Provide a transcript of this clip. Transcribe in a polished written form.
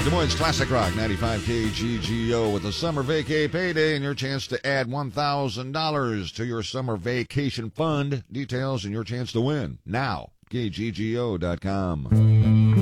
Des Moines Classic Rock 95 KGGO with a summer vacay payday and your chance to add $1,000 to your summer vacation fund. Details and your chance to win now. KGGO.com.